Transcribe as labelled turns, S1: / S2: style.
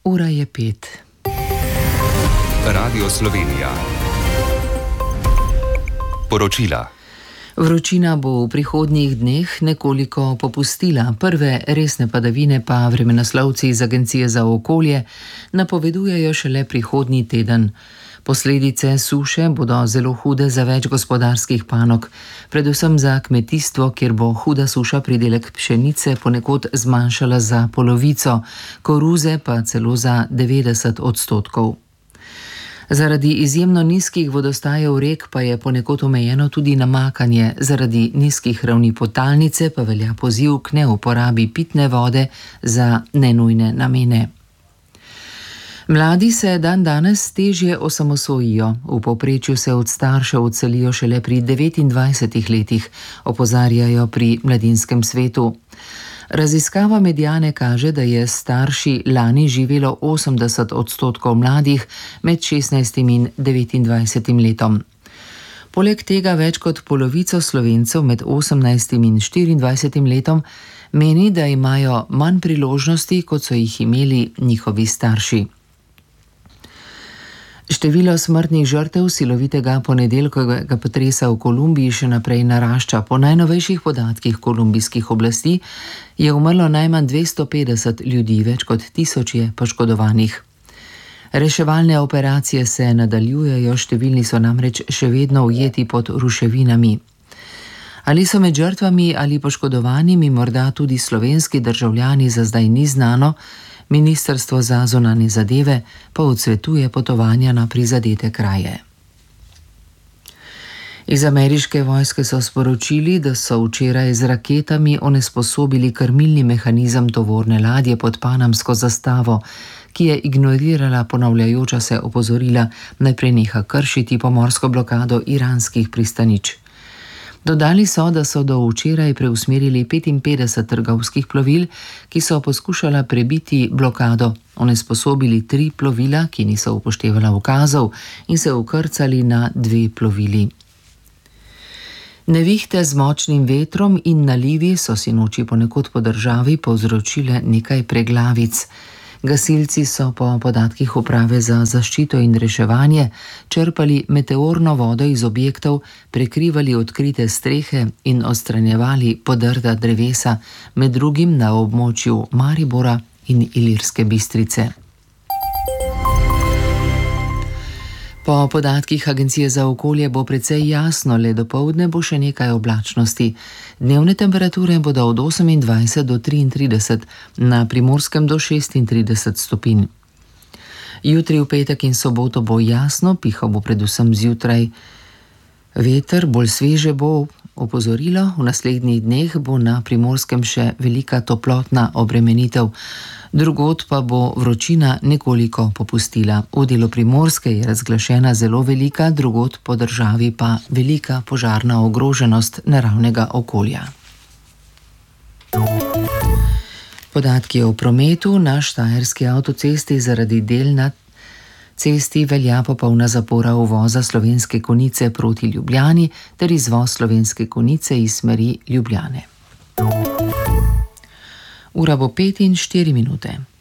S1: Ura je 5.
S2: Radio Slovenija. Poročila.
S1: Vročina bo v prihodnjih dneh nekoliko popustila. Prve resne padavine pa vremenoslovci iz Agencije za okolje napovedujejo šele prihodnji teden. Posledice suše bodo zelo hude za več gospodarskih panog, predvsem za kmetijstvo, kjer bo huda suša pridelek pšenice ponekod zmanjšala za polovico, koruze pa celo za 90%. Zaradi izjemno nizkih vodostajev rek pa je ponekod omejeno tudi namakanje, zaradi nizkih ravni podtalnice pa velja poziv k neuporabi pitne vode za nenujne namene. Mladi se dandanes težje osamosvojijo. V povprečju se od staršev odselijo šele pri 29 letih, opozarjajo pri Mladinskem svetu. Raziskava Mediane kaže, da je starši lani živelo 80% mladih med 16 in 29 letom. Poleg tega več kot polovico Slovencev med 18 in 24 letom meni, da imajo manj priložnosti, kot so jih imeli njihovi starši. Število smrtnih žrtev silovitega ponedeljkovega potresa v Kolumbiji še naprej narašča. Po najnovejših podatkih kolumbijskih oblasti je umrlo najmanj 250 ljudi, več kot 1000 je poškodovanih. Reševalne operacije se nadaljujejo, številni so namreč še vedno ujeti pod ruševinami. Ali so med žrtvami ali poškodovanimi morda tudi slovenski državljani, za zdaj ni znano. Ministrstvo za zunanje zadeve pa odsvetuje potovanja na prizadete kraje. Iz ameriške vojske so sporočili, da so včeraj z raketami onesposobili krmilni mehanizem tovorne ladje pod panamsko zastavo, ki je ignorirala ponavljajoča se opozorila, naj preneha kršiti pomorsko blokado iranskih pristanišč. Dodali so, da so do včeraj preusmerili 55 trgovskih plovil, ki so poskušala prebiti blokado, onesposobili 3 plovila, ki niso upoštevala ukazov, in se ukrcali na 2 plovili. Nevihte z močnim vetrom in nalivi so sinoči ponekod po državi povzročile nekaj preglavic. Gasilci so po podatkih Uprave za zaščito in reševanje črpali meteorno vodo iz objektov, prekrivali odkrite strehe in odstranjevali podrta drevesa, med drugim na območju Maribora in Ilirske Bistrice. Po podatkih Agencije za okolje bo precej jasno, le dopoldne bo še nekaj oblačnosti. Dnevne temperature bodo od 28 do 33, na Primorskem do 36 stopinj. Jutri v petek in soboto bo jasno, pihal bo predvsem zjutraj. Veter bolj sveže bo, opozorilo, v naslednjih dneh bo na Primorskem še velika toplotna obremenitev. Drugod pa bo vročina nekoliko popustila. V delu Primorske je razglašena zelo velika, drugod po državi pa velika požarna ogroženost naravnega okolja. Podatki o prometu. Na štajerski avtocesti zaradi del na cesti velja popolna zapora uvoza Slovenske Konjice proti Ljubljani ter izvoz Slovenske Konjice iz smeri Ljubljane. Ura bo 5 in 4 minute.